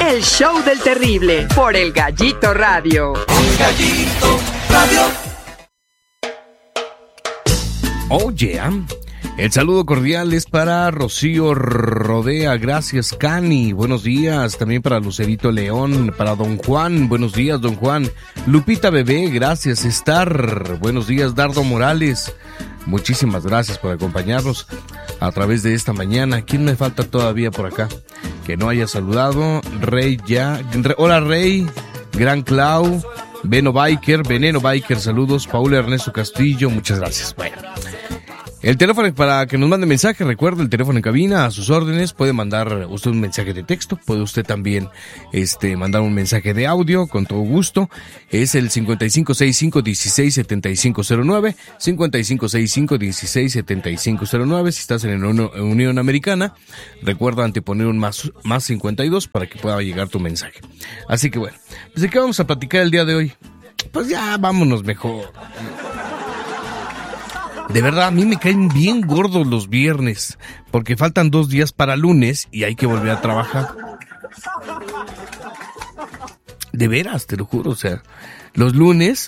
El show del terrible por El Gallito Radio. El Gallito Radio. Oh, yeah. El saludo cordial es para Rocío Rodea, gracias Cani, buenos días, también para Lucerito León, para Don Juan, buenos días Don Juan, Lupita Bebé, gracias Star, buenos días Dardo Morales, muchísimas gracias por acompañarnos a través de esta mañana. ¿Quién me falta todavía por acá que no haya saludado? Rey ya, hola Rey, Gran Clau, Veneno Biker, saludos, Paul Ernesto Castillo, muchas gracias. Bueno. El teléfono para que nos mande mensaje, recuerda el teléfono en cabina, a sus órdenes, puede mandar usted un mensaje de texto, puede usted también mandar un mensaje de audio, con todo gusto, es el 5565-167509, 5565-167509, si estás en Unión Americana, recuerda anteponer un más 52 para que pueda llegar tu mensaje. Así que bueno, pues ¿de qué vamos a platicar el día de hoy? Pues ya vámonos mejor. De verdad, a mí me caen bien gordos los viernes, porque faltan 2 días para lunes y hay que volver a trabajar. De veras, te lo juro, o sea, los lunes,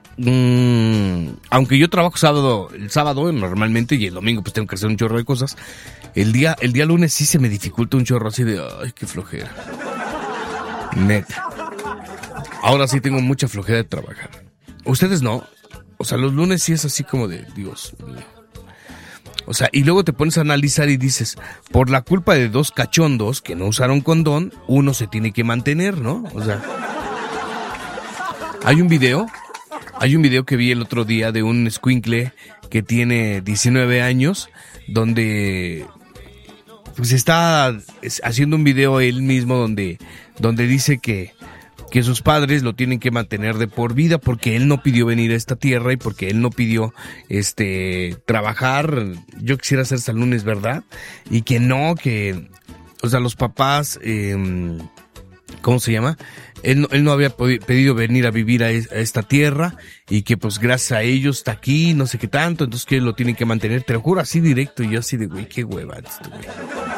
aunque yo trabajo el sábado normalmente y el domingo pues tengo que hacer un chorro de cosas, el día lunes sí se me dificulta un chorro así de, ay, qué flojera. Neta. Ahora sí tengo mucha flojera de trabajar. ¿Ustedes no? O sea, los lunes sí es así como de, Dios mío. O sea, y luego te pones a analizar y dices, por la culpa de 2 cachondos que no usaron condón, uno se tiene que mantener, ¿no? O sea, hay un video que vi el otro día de un escuincle que tiene 19 años, donde pues está haciendo un video él mismo donde dice que sus padres lo tienen que mantener de por vida porque él no pidió venir a esta tierra y porque él no pidió trabajar. Yo quisiera hacer salones, ¿verdad? Y que no, o sea, los papás, ¿cómo se llama? Él no había pedido venir a vivir a esta tierra y que pues gracias a ellos está aquí, no sé qué tanto, entonces que lo tienen que mantener, te lo juro, así directo, y yo así de, güey, qué hueva esto, güey.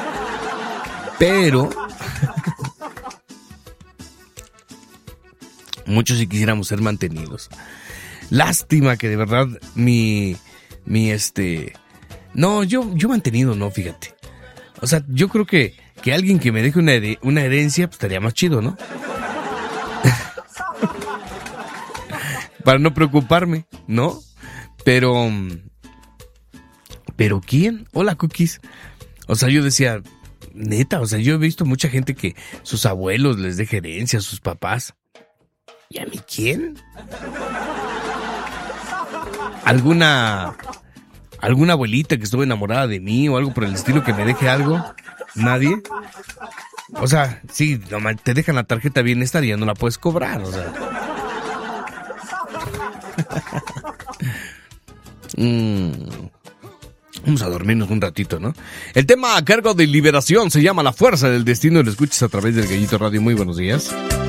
Pero muchos sí quisiéramos ser mantenidos. Lástima que de verdad no, yo mantenido no, fíjate. O sea, yo creo que alguien que me deje una herencia, pues estaría más chido, ¿no? Para no preocuparme, ¿no? Pero ¿quién? Hola, Cookies. O sea, yo decía, neta, o sea, yo he visto mucha gente que sus abuelos les deje herencia a sus papás. ¿Y a mí quién? ¿Alguna abuelita que estuvo enamorada de mí o algo por el estilo que me deje algo? ¿Nadie? O sea, sí, te dejan la tarjeta bienestar y ya no la puedes cobrar, o sea. Vamos a dormirnos un ratito, ¿no? El tema a cargo de Liberación se llama La Fuerza del Destino y lo escuchas a través del Gallito Radio. Muy buenos días.